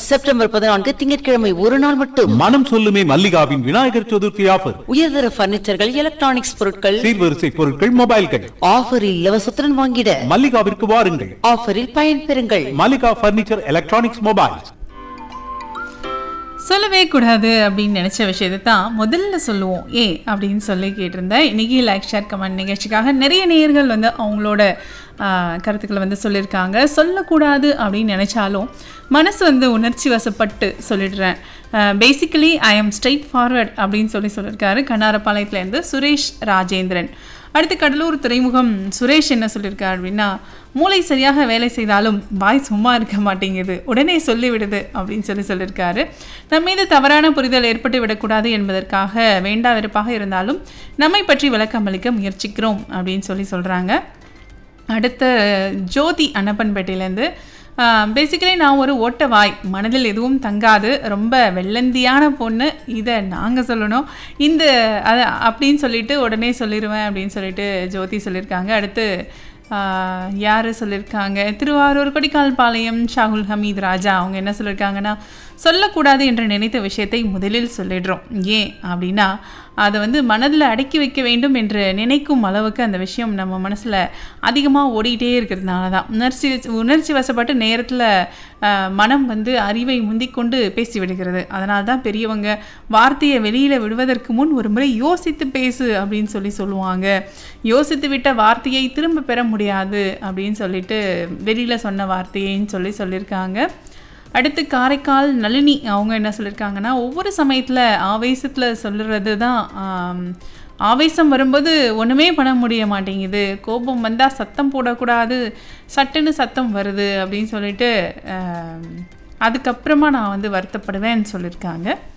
September 14 திங்கட்கிழமை ஒரு நாள் மட்டும். மனம் சொல்லுமே மல்லிகாவின் விநாயகர் சதுர்த்தி ஆஃபர். உயர்தர பர்னிச்சர்கள், எலக்ட்ரானிக்ஸ் பொருட்கள், சீர்வரிசை பொருட்கள், மொபைல்கள் ஆஃபரில் இலவசத்துடன் வாங்கிட மல்லிகாவிற்கு வாருங்கள். ஆஃபரில் பயன்பெறுங்கள். Mallika furniture, electronics, mobiles. சொல்லவே கூடாது அப்படின்னு நினச்ச விஷயத்தை தான் முதல்ல சொல்லுவோம் அப்படின்னு சொல்லி கேட்டிருந்தேன். இன்றைக்கி லைக் ஷேர் கமெண்ட் நிகழ்ச்சிக்காக நிறைய நேயர்கள் வந்து அவங்களோட கருத்துக்களை வந்து சொல்லியிருக்காங்க. சொல்லக்கூடாது அப்படின்னு நினச்சாலும் மனசு வந்து உணர்ச்சி வசப்பட்டு சொல்லிடுறேன். பேசிக்கலி ஐ ஆம் ஸ்ட்ரெயிட் ஃபார்வர்ட் அப்படின்னு சொல்லியிருக்காரு கண்ணாரப்பாளையத்துலேருந்து சுரேஷ் ராஜேந்திரன். அடுத்து கடலூர் துறைமுகம் சுரேஷ் என்ன சொல்லியிருக்காரு அப்படின்னா, மூளை சரியாக வேலை செய்தாலும் வாய் சும்மா இருக்க மாட்டேங்குது, உடனே சொல்லிவிடுது அப்படின்னு சொல்லியிருக்காரு. நம்ம மீது தவறான புரிதல் ஏற்பட்டு விடக்கூடாது என்பதற்காக வேண்டா வெறுப்பாக இருந்தாலும் நம்மை பற்றி விளக்கம் அளிக்க முயற்சிக்கிறோம் அப்படின்னு சொல்கிறாங்க. அடுத்த ஜோதி அன்னப்பன்பேட்டையிலேருந்து, பேசிக்கலி நான் ஒரு ஓட்ட வாய், மனதில் எதுவும் தங்காது, ரொம்ப வெள்ளந்தியான பொண்ணு, இதை நாங்கள் சொல்லணும் அப்படின்னு சொல்லிட்டு உடனே சொல்லிடுவேன் அப்படின்னு சொல்லிட்டு ஜோதி சொல்லியிருக்காங்க. அடுத்து யார் சொல்லியிருக்காங்க, திருவாரூர் கொடிக்கால் பாளையம் ஷாகுல் ஹமீத் ராஜா. அவங்க என்ன சொல்லியிருக்காங்கன்னா, சொல்லக்கூடாது என்று நினைத்த விஷயத்தை முதலில் சொல்லிடுறோம். ஏன் அப்படின்னா அதை வந்து மனதில் அடக்கி வைக்க வேண்டும் என்று நினைக்கும் அளவுக்கு அந்த விஷயம் நம்ம மனசில் அதிகமாக ஓடிக்கிட்டே இருக்கிறதுனால தான் உணர்ச்சி வசப்பட்டு நேரத்தில் மனம் வந்து அறிவை முந்திக்கொண்டு பேசிவிடுகிறது. அதனால தான் பெரியவங்க வார்த்தையை வெளியில் விடுவதற்கு முன் ஒரு முறை யோசித்து பேசு அப்படின்னு சொல்லுவாங்க. யோசித்து விட்ட வார்த்தையை திரும்ப பெற முடியாது அப்படின்னு சொல்லிட்டு வெளியில் சொன்ன வார்த்தையைன்னு சொல்லியிருக்காங்க. அடுத்து காரைக்கால் நளினி அவங்க என்ன சொல்லியிருக்காங்கன்னா, ஒவ்வொரு சமயத்தில் ஆவேசத்தில் சொல்லுறது தான், ஆவேசம் வரும்போது ஒன்றுமே பண்ண முடிய மாட்டேங்குது, கோபம் வந்தால் சத்தம் போடக்கூடாது, சட்டுன்னு சத்தம் வருது அப்படின்னு சொல்லிட்டு அதுக்கப்புறமா நான் வந்து வருத்தப்படுவேன்னு சொல்லியிருக்காங்க.